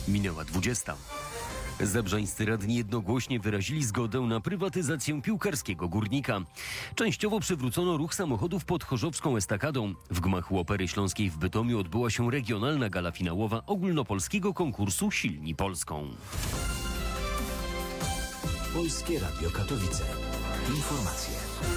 Minęła 20. Zabrzańscy radni jednogłośnie wyrazili zgodę na prywatyzację piłkarskiego Górnika. Częściowo przywrócono ruch samochodów pod chorzowską estakadą. W gmachu Opery Śląskiej w Bytomiu odbyła się regionalna gala finałowa ogólnopolskiego konkursu Silni Polską. Polskie Radio Katowice. Informacje.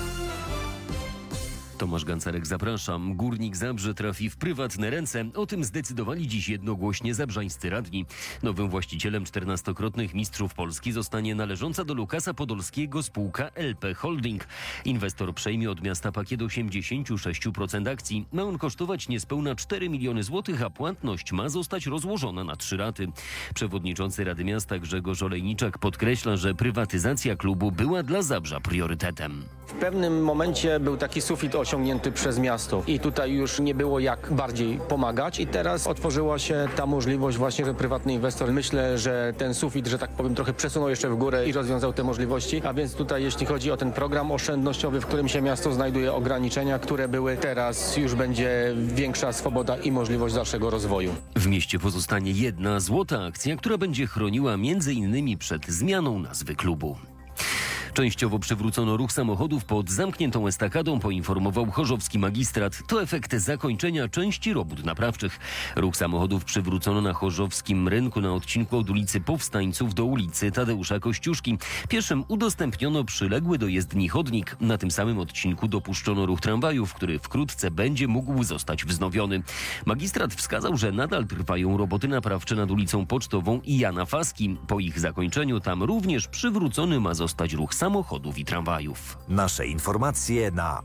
Tomasz Gancarek, zapraszam. Górnik Zabrze trafi w prywatne ręce. O tym zdecydowali dziś jednogłośnie zabrzańscy radni. Nowym właścicielem 14-krotnych mistrzów Polski zostanie należąca do Lukasa Podolskiego spółka LP Holding. Inwestor przejmie od miasta pakiet 86% akcji. Ma on kosztować niespełna 4 miliony złotych, a płatność ma zostać rozłożona na 3 raty. Przewodniczący Rady Miasta Grzegorz Olejniczak podkreśla, że prywatyzacja klubu była dla Zabrza priorytetem. W pewnym momencie był taki sufit osiągnięty przez miasto i tutaj już nie było jak bardziej pomagać i teraz otworzyła się ta możliwość właśnie, że prywatny inwestor, myślę, że ten sufit, że tak powiem, trochę przesunął jeszcze w górę i rozwiązał te możliwości, a więc tutaj jeśli chodzi o ten program oszczędnościowy, w którym się miasto znajduje, ograniczenia, które były, teraz już będzie większa swoboda i możliwość dalszego rozwoju. W mieście pozostanie jedna złota akcja, która będzie chroniła m.in. przed zmianą nazwy klubu. Częściowo przywrócono ruch samochodów pod zamkniętą estakadą, poinformował chorzowski magistrat. To efekt zakończenia części robót naprawczych. Ruch samochodów przywrócono na chorzowskim rynku na odcinku od ulicy Powstańców do ulicy Tadeusza Kościuszki. Pieszym udostępniono przyległy do jezdni chodnik. Na tym samym odcinku dopuszczono ruch tramwajów, który wkrótce będzie mógł zostać wznowiony. Magistrat wskazał, że nadal trwają roboty naprawcze nad ulicą Pocztową i Jana Faski. Po ich zakończeniu tam również przywrócony ma zostać ruch samochodów i tramwajów. Nasze informacje na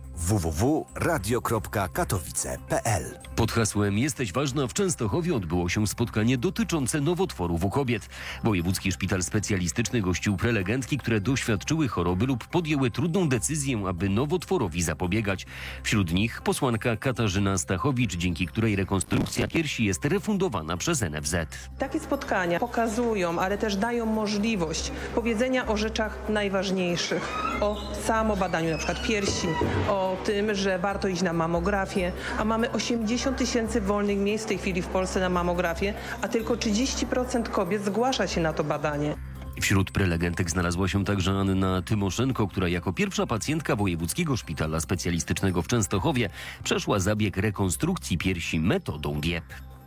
www.radio.katowice.pl. Pod hasłem Jesteś ważna w Częstochowie odbyło się spotkanie dotyczące nowotworów u kobiet. Wojewódzki Szpital Specjalistyczny gościł prelegentki, które doświadczyły choroby lub podjęły trudną decyzję, aby nowotworowi zapobiegać. Wśród nich posłanka Katarzyna Stachowicz, dzięki której rekonstrukcja piersi jest refundowana przez NFZ. Takie spotkania pokazują, ale też dają możliwość powiedzenia o rzeczach najważniejszych, o samobadaniu na przykład piersi, o tym, że warto iść na mamografię, a mamy 80 000 wolnych miejsc w tej chwili w Polsce na mamografię, a tylko 30% kobiet zgłasza się na to badanie. Wśród prelegentek znalazła się także Anna Tymoszenko, która jako pierwsza pacjentka Wojewódzkiego Szpitala Specjalistycznego w Częstochowie przeszła zabieg rekonstrukcji piersi metodą DIEP.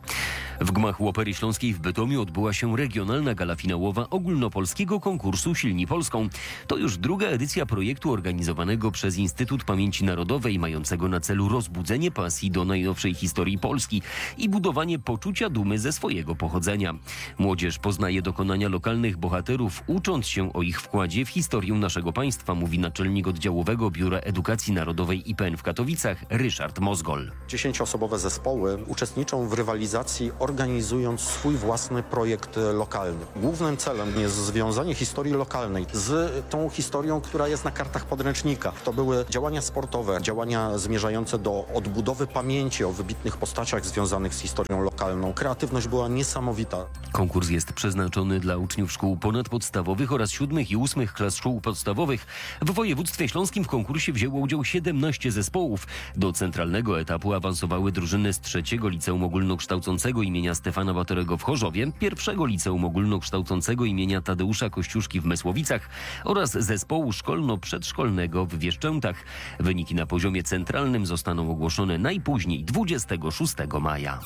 W gmachu Opery Śląskiej w Bytomiu odbyła się regionalna gala finałowa ogólnopolskiego konkursu Silni Polską. To już druga edycja projektu organizowanego przez Instytut Pamięci Narodowej, mającego na celu rozbudzenie pasji do najnowszej historii Polski i budowanie poczucia dumy ze swojego pochodzenia. Młodzież poznaje dokonania lokalnych bohaterów, ucząc się o ich wkładzie w historię naszego państwa, mówi naczelnik oddziałowego Biura Edukacji Narodowej IPN w Katowicach Ryszard Mozgol. 10-osobowe zespoły uczestniczą w rywalizacji, organizując swój własny projekt lokalny. Głównym celem jest związanie historii lokalnej z tą historią, która jest na kartach podręcznika. To były działania sportowe, działania zmierzające do odbudowy pamięci o wybitnych postaciach związanych z historią lokalną. Kreatywność była niesamowita. Konkurs jest przeznaczony dla uczniów szkół ponadpodstawowych oraz 7. i 8. klas szkół podstawowych. W województwie śląskim w konkursie wzięło udział 17 zespołów. Do centralnego etapu awansowały drużyny z 3. Liceum Ogólnokształcącego imienia Stefana Batorego w Chorzowie, 1. Liceum Ogólnokształcącego imienia Tadeusza Kościuszki w Mysłowicach oraz zespołu szkolno-przedszkolnego w Wieszczętach. Wyniki na poziomie centralnym zostaną ogłoszone najpóźniej 26 maja.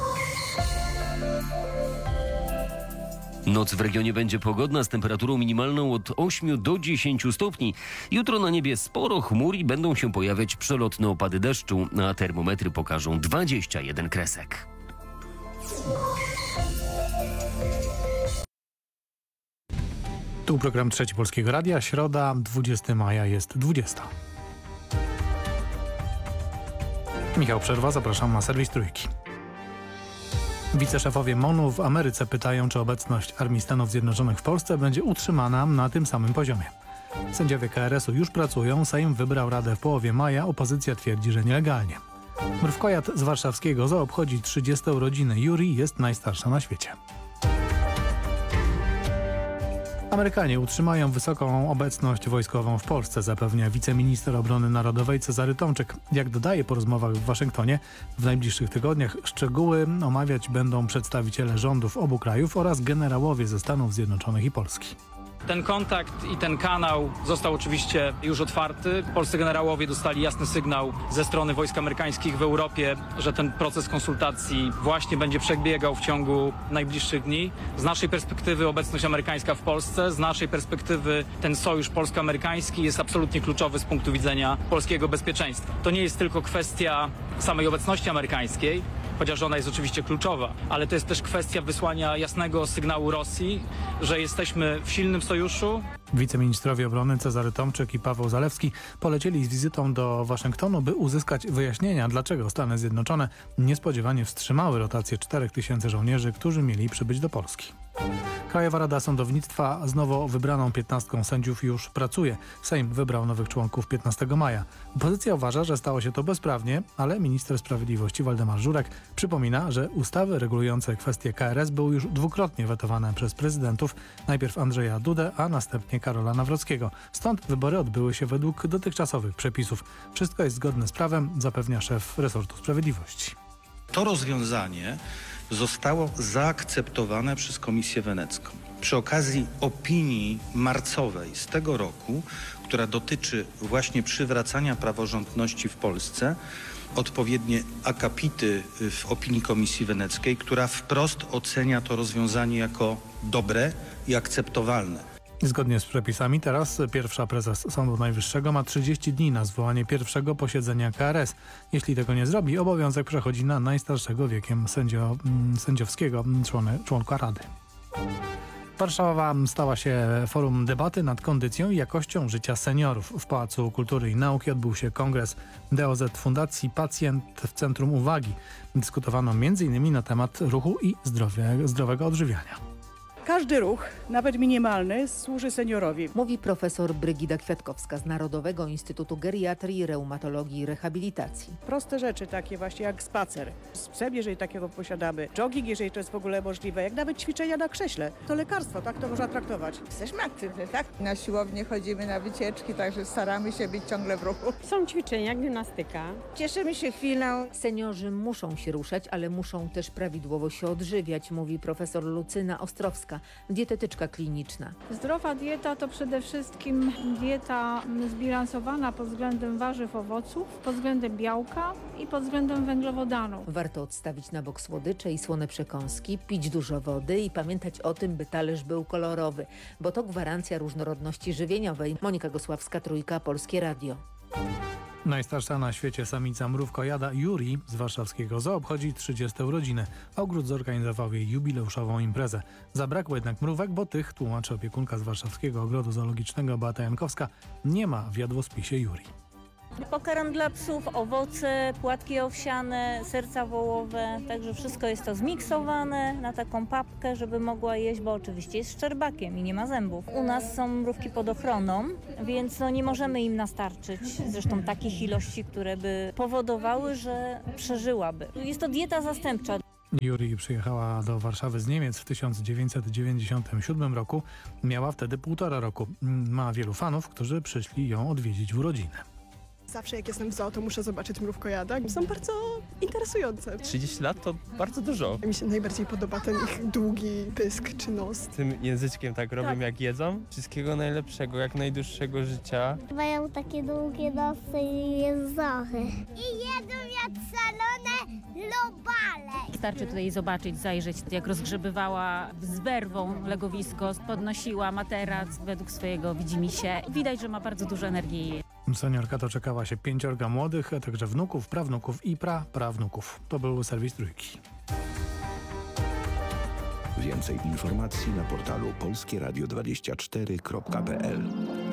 Noc w regionie będzie pogodna z temperaturą minimalną od 8 do 10 stopni. Jutro na niebie sporo chmur i będą się pojawiać przelotne opady deszczu, a termometry pokażą 21 kresek. Tu program Trzeci Polskiego Radia, środa, 20 maja jest 20. Michał Przerwa, zapraszam na serwis Trójki. Wiceszefowie MON-u w Ameryce pytają, czy obecność Armii Stanów Zjednoczonych w Polsce będzie utrzymana na tym samym poziomie. Sędziowie KRS-u już pracują, Sejm wybrał radę w połowie maja, opozycja twierdzi, że nielegalnie. Mrówkojad z warszawskiego zoo obchodzi 30. urodziny. Yuri jest najstarsza na świecie. Amerykanie utrzymają wysoką obecność wojskową w Polsce, zapewnia wiceminister obrony narodowej Cezary Tomczyk. Jak dodaje po rozmowach w Waszyngtonie, w najbliższych tygodniach szczegóły omawiać będą przedstawiciele rządów obu krajów oraz generałowie ze Stanów Zjednoczonych i Polski. Ten kontakt i ten kanał został oczywiście już otwarty. Polscy generałowie dostali jasny sygnał ze strony wojsk amerykańskich w Europie, że ten proces konsultacji właśnie będzie przebiegał w ciągu najbliższych dni. Z naszej perspektywy obecność amerykańska w Polsce, z naszej perspektywy ten sojusz polsko-amerykański jest absolutnie kluczowy z punktu widzenia polskiego bezpieczeństwa. To nie jest tylko kwestia samej obecności amerykańskiej, chociaż ona jest oczywiście kluczowa, ale to jest też kwestia wysłania jasnego sygnału Rosji, że jesteśmy w silnym sojuszu. Wiceministrowie obrony Cezary Tomczyk i Paweł Zalewski polecieli z wizytą do Waszyngtonu, by uzyskać wyjaśnienia, dlaczego Stany Zjednoczone niespodziewanie wstrzymały rotację 4000 żołnierzy, którzy mieli przybyć do Polski. Krajowa Rada Sądownictwa z nowo wybraną 15 sędziów już pracuje. Sejm wybrał nowych członków 15 maja. Opozycja uważa, że stało się to bezprawnie, ale minister sprawiedliwości Waldemar Żurek przypomina, że ustawy regulujące kwestie KRS były już dwukrotnie wetowane przez prezydentów, najpierw Andrzeja Dudę, a następnie Karola Nawrockiego. Stąd wybory odbyły się według dotychczasowych przepisów. Wszystko jest zgodne z prawem, zapewnia szef resortu sprawiedliwości. To rozwiązanie zostało zaakceptowane przez Komisję Wenecką. Przy okazji opinii marcowej z tego roku, która dotyczy właśnie przywracania praworządności w Polsce, odpowiednie akapity w opinii Komisji Weneckiej, która wprost ocenia to rozwiązanie jako dobre i akceptowalne. Zgodnie z przepisami teraz pierwsza prezes Sądu Najwyższego ma 30 dni na zwołanie pierwszego posiedzenia KRS. Jeśli tego nie zrobi, obowiązek przechodzi na najstarszego wiekiem sędziowskiego członka Rady. Warszawa stała się forum debaty nad kondycją i jakością życia seniorów. W Pałacu Kultury i Nauki odbył się kongres DOZ Fundacji Pacjent w Centrum Uwagi. Dyskutowano m.in. na temat ruchu i zdrowego odżywiania. Każdy ruch, nawet minimalny, służy seniorowi. Mówi profesor Brygida Kwiatkowska z Narodowego Instytutu Geriatrii, Reumatologii i Rehabilitacji. Proste rzeczy takie właśnie jak spacer. Z psem, jeżeli takiego posiadamy, jogging, jeżeli to jest w ogóle możliwe, jak nawet ćwiczenia na krześle. To lekarstwo, tak to można traktować. Jesteśmy aktywni, tak? Na siłownię chodzimy, na wycieczki, także staramy się być ciągle w ruchu. Są ćwiczenia, gimnastyka. Cieszymy się chwilą. Seniorzy muszą się ruszać, ale muszą też prawidłowo się odżywiać, mówi profesor Lucyna Ostrowska, dietetyczka kliniczna. Zdrowa dieta to przede wszystkim dieta zbilansowana pod względem warzyw, owoców, pod względem białka i pod względem węglowodanów. Warto odstawić na bok słodycze i słone przekąski, pić dużo wody i pamiętać o tym, by talerz był kolorowy, bo to gwarancja różnorodności żywieniowej. Monika Gosławska, Trójka, Polskie Radio. Najstarsza na świecie samica mrówkojada Yuri z warszawskiego zoo obchodzi 30 urodziny. Ogród zorganizował jej jubileuszową imprezę. Zabrakło jednak mrówek, bo tych, tłumaczy opiekunka z warszawskiego ogrodu zoologicznego Beata Jankowska, nie ma w jadłospisie Yuri. Pokarm dla psów, owoce, płatki owsiane, serca wołowe, także wszystko jest to zmiksowane na taką papkę, żeby mogła jeść, bo oczywiście jest szczerbakiem i nie ma zębów. U nas są mrówki pod ochroną, więc nie możemy im nastarczyć zresztą takich ilości, które by powodowały, że przeżyłaby. Jest to dieta zastępcza. Yuri przyjechała do Warszawy z Niemiec w 1997 roku. Miała wtedy 1,5 roku. Ma wielu fanów, którzy przyszli ją odwiedzić w urodziny. Zawsze jak jestem w zoo, to muszę zobaczyć mrówkojada. Są bardzo interesujące. 30 lat to bardzo dużo. Mi się najbardziej podoba ten ich długi pysk czy nos. Tym języczkiem tak robią jak jedzą. Wszystkiego najlepszego, jak najdłuższego życia. Mają takie długie nosy i języchy. I jedzą jak salone lobale. Starczy tutaj zobaczyć, zajrzeć, jak rozgrzebywała z werwą legowisko, podnosiła materac według swojego widzimisię. Widać, że ma bardzo dużo energii. Seniorka doczekała się 5 młodych, a także wnuków, prawnuków i prawnuków. To był serwis Trójki. Więcej informacji na portalu polskieradio24.pl.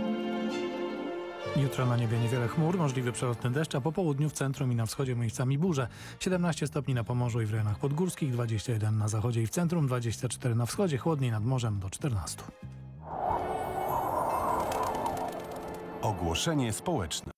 Jutro na niebie niewiele chmur, możliwy przelotny deszcz, a po południu w centrum i na wschodzie miejscami burze. 17 stopni na Pomorzu i w rejonach podgórskich, 21 na zachodzie i w centrum, 24 na wschodzie, chłodniej nad morzem do 14. Ogłoszenie społeczne.